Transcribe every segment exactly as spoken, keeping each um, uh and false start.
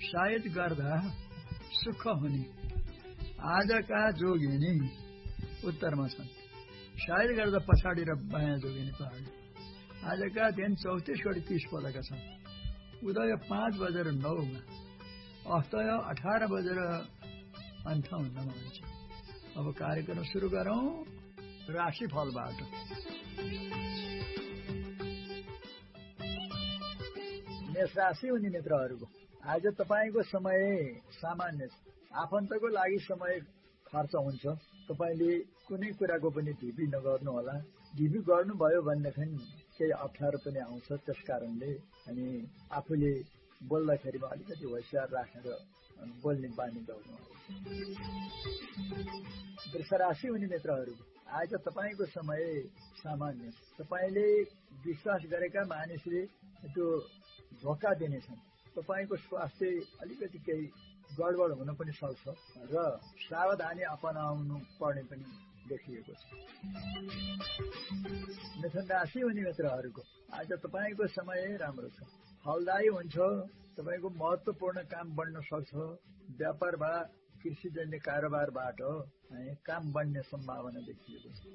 सायद गर्दा सुख हुने आजका जोगिनी उत्तरमा छन्। सायद गर्दा पछाडि र बायाँ जोगिनी पहाडी। आजका दिन चौतिस गरी तीस पदका छन्। उदय पाँच बजेर नौमा, अस्तय अठार बजेर अन्ठाउन्नमा हुन्छ। अब कार्यक्रम सुरु गरौं राशिफलबाट। मेष राशि हुने मित्रहरूको आज तपाईको समय सामान्य छ। आफन्तको लागि समय खर्च हुन्छ। तपाईले कुनै कुराको पनि ढिपी नगर्नु होला। ढिपी गर्नुभयो भनेदेखि केही अप्ठ्यारो पनि आउँछ। त्यसकारणले अनि आफूले बोल्दाखेरिमा अलिकति होशियार राखेर बोल्ने बानी गर्नु होला। वृष राशि हुने मित्रहरू आज तपाईको समय सामान्य छ। तपाईले विश्वास गरेका मानिसले त्यो धोका दिनेछन्। तपाईको स्वास्थ्य अलिकति केही गडबड हुन पनि सक्छ र सावधानी अपनाउनु पर्ने पनि देखिएको छ। मिथुन राशि हुने मित्रहरूको आज तपाईको समय राम्रो छ। फलदायी हुन्छ। तपाईको महत्त्वपूर्ण काम बढ्न सक्छ। व्यापार वा कृषिजन्य कारोबारबाट काम बढ्ने सम्भावना देखिएको छ।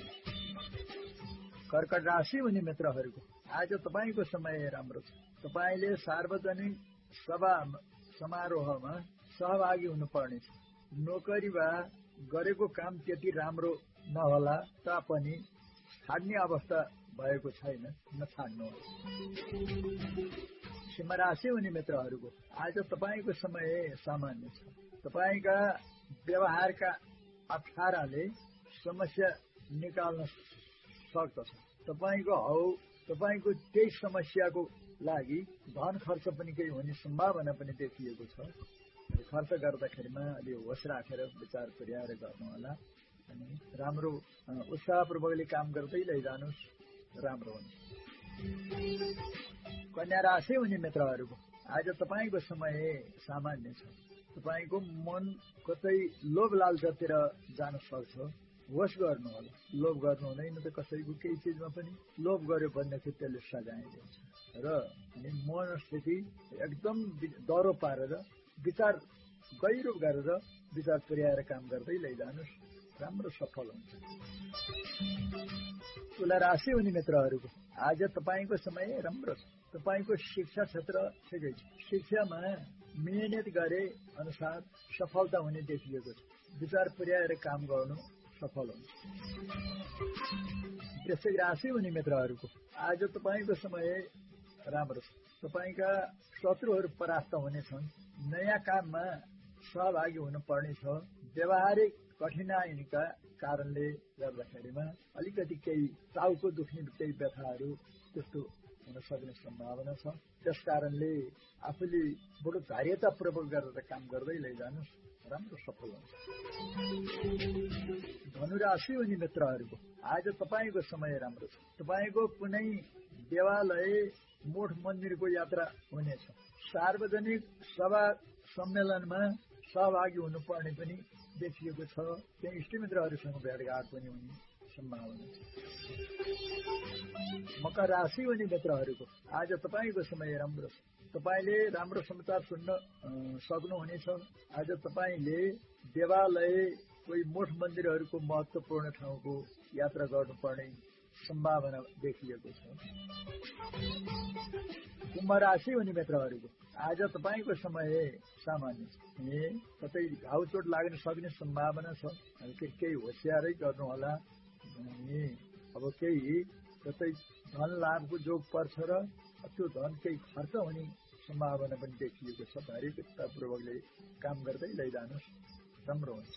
कर्कट राशि हुने मित्रहरूको आज तपाईको समय राम्रो छ। तपाईले सार्वजनिक सभा समारोहमा सहभागी हुनुपर्नेछ। नोकरी वा गरेको काम त्यति राम्रो नहोला तापनि छाड्ने अवस्था भएको छैन, नछाड्नुहोस्। सिंह राशि हुने मित्रहरूको आज तपाईको समय सामान्य छ। तपाईका व्यवहारका अप्ठ्याराले समस्या निकाल्न सक्दछ। तपाईको हौ तपाईको त्यही समस्याको लागि धन खर्च पनि केही हुने सम्भावना पनि देखिएको छ। खर्च गर्दाखेरिमा अलि होस राखेर विचार पुर्याएर गर्नु होला अनि राम्रो उत्साहपूर्वकले काम गर्दै लैजानुस्, राम्रो हुन्छ। कन्या राशि हुने मित्रहरूको आज तपाईको समय सामान्य छ। तपाईको मन कतै लोभ लालचतिर जान सक्छ। होस गर्नु होला। लोभ गर्नु हुँदैन त कसैको केही चिजमा पनि। लोभ गर्यो भनेदेखि त्यसले सजाय दिन्छ र अनि मनस्थिति एकदम डरो पारेर विचार गहिरो गरेर विचार पुर्याएर काम गर्दै लैजानुस्, राम्रो सफल हुन्छ। तुला राशि हुने मित्रहरूको आज तपाईको समय राम्रो छ। तपाईको शिक्षा क्षेत्र ठिकै छ। शिक्षामा मेहनत गरे अनुसार सफलता हुने देखिएको छ। विचार पुर्याएर काम गर्नु सफल हुन्छ। वृश्चिक राशि हुने मित्रहरूको आज तपाईको समय राम्रो छ। तपाईका शत्रुहरू परास्त हुनेछन्। नयाँ काममा सहभागी हुनुपर्ने छ। व्यावहारिक कठिनाइका कारणले गर्दाखेरिमा अलिकति केही टाउको दुख्ने केही व्यथाहरू त्यस्तो हुन सक्ने सम्भावना छ। त्यसकारणले आफूले बडो धैर्यतापूर्वक गरेर काम गर्दै लैजानुस्, राम्रो सफल हुन्छ। धनुराशि हुने मित्रहरूको आज तपाईको समय राम्रो छ। तपाईको कुनै देवालय मठ मन्दिरको यात्रा हुनेछ। सार्वजनिक सभा सम्मेलनमा सहभागी हुनुपर्ने पनि देखिएको छ। त्यही इष्टमित्रहरूसँग भेटघाट पनि हुने सम्भावना छ। मकर राशि हुने मित्रहरूको आज तपाईको समय राम्रो छ। तपाईले राम्रो समाचार सुन्न सक्नुहुनेछ। आज तपाईले देवालय कोही मठ मन्दिरहरूको महत्त्वपूर्ण ठाउँको यात्रा गर्नुपर्ने सम्भावना देखिएको छ। कुम्भ राशि हुने मित्रहरूको आज तपाईको समय सामान्य छ। कतै घाउचोट लाग्न सक्ने सम्भावना छ। केही होशियारै गर्नु होला। अब केही कतै धन लाभको जोग पर्छ र त्यो धन केही खर्च हुने सम्भावना पनि देखिएको छ। धैर्यतापूर्वकले काम गर्दै लैजानुस्, राम्रो हुन्छ।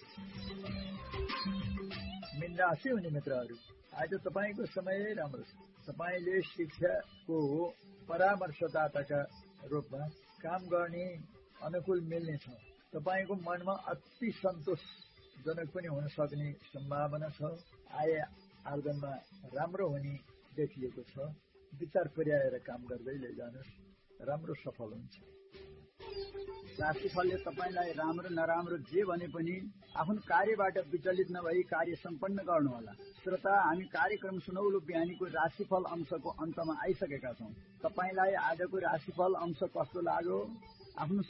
मीन राशि हुने मित्रहरू आज तपाईको समय राम्रो छ। तपाईले शिक्षाको परामर्शदाताका रूपमा काम गर्ने अनुकूल मिल्ने छ। तपाईको मनमा अति सन्तोषजनक पनि हुन सक्ने सम्भावना छ। आय आर्जनमा राम्रो हुने देखिएको छ। विचार पुर्याएर काम गर्दै लैजानुस्, राम्रो सफल हुन्छ। राशिफलले तपाईलाई राम्रो नराम्रो जे भने पनि आफ्नो कार्यबाट विचलित नभई कार्य सम्पन्न गर्नुहोला। श्रोता, हामी कार्यक्रम सुनौलो बिहानीको राशिफल अंशको अन्तमा आइसकेका छौं। तपाईलाई आजको राशिफल अंश कस्तो लाग्यो आफ्नो